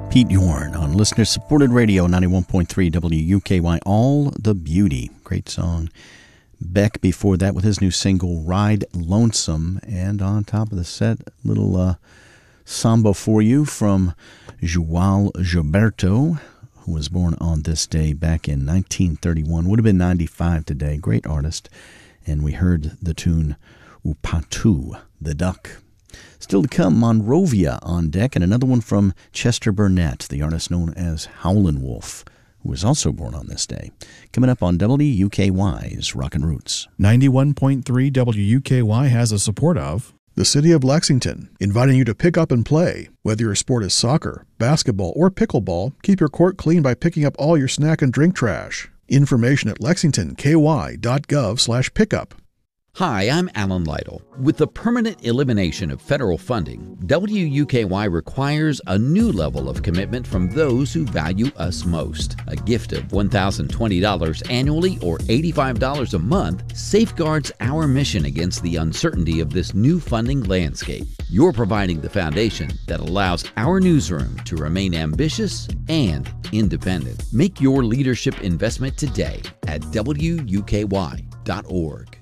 Pete Yorn on listener-supported radio, 91.3 WUKY, All the Beauty. Great song. Beck before that with his new single, Ride Lonesome. And on top of the set, a little samba for you from João Gilberto, who was born on this day back in 1931. Would have been 95 today. Great artist. And we heard the tune Upatu, the Duck. Still to come, Monrovia on deck, and another one from Chester Burnett, the artist known as Howlin' Wolf, who was also born on this day. Coming up on WUKY's Rockin' Roots. 91.3 WUKY has the support of the City of Lexington, inviting you to pick up and play. Whether your sport is soccer, basketball, or pickleball, keep your court clean by picking up all your snack and drink trash. Information at lexingtonky.gov/pickup. Hi, I'm Alan Lytle. With the permanent elimination of federal funding, WUKY requires a new level of commitment from those who value us most. A gift of $1,020 annually or $85 a month safeguards our mission against the uncertainty of this new funding landscape. You're providing the foundation that allows our newsroom to remain ambitious and independent. Make your leadership investment today at WUKY.org.